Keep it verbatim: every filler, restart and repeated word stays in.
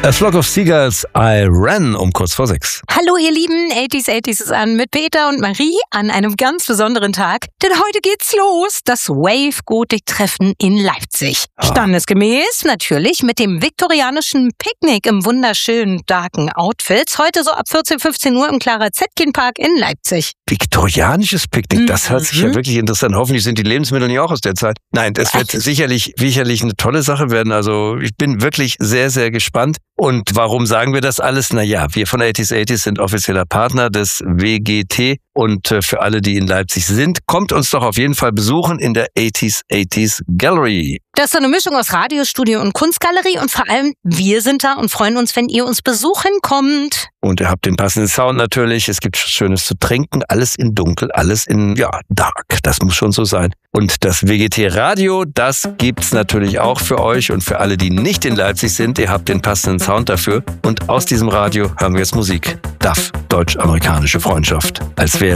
A Flock of Seagulls, I Ran um kurz vor sechs. Hallo ihr Lieben, achtziger achtziger ist an mit Peter und Marie an einem ganz besonderen Tag. Denn heute geht's los, das Wave-Gotik-Treffen in Leipzig. Ah. Standesgemäß natürlich mit dem viktorianischen Picknick im wunderschönen, darken Outfits. Heute so ab vierzehn, fünfzehn Uhr im Clara-Zetkin-Park in Leipzig. Viktorianisches Picknick, Mhm. das hört sich ja wirklich interessant. Hoffentlich sind die Lebensmittel nicht auch aus der Zeit. Nein, das wird sicherlich, sicherlich eine tolle Sache werden. Also ich bin wirklich sehr, sehr gespannt. Und warum sagen wir das alles? Naja, wir von achtziger achtziger sind offizieller Partner des W G T. Und für alle, die in Leipzig sind, kommt uns doch auf jeden Fall besuchen in der achtziger achtziger Gallery. Das ist so eine Mischung aus Radiostudio und Kunstgalerie. Und vor allem, wir sind da und freuen uns, wenn ihr uns besuchen kommt. Und ihr habt den passenden Sound natürlich. Es gibt Schönes zu trinken. Alles in dunkel, alles in, ja, dark. Das muss schon so sein. Und das W G T-Radio, das gibt's natürlich auch für euch und für alle, die nicht in Leipzig sind. Ihr habt den passenden Sound dafür. Und aus diesem Radio hören wir jetzt Musik. D A F, deutsch-amerikanische Freundschaft. Als wäre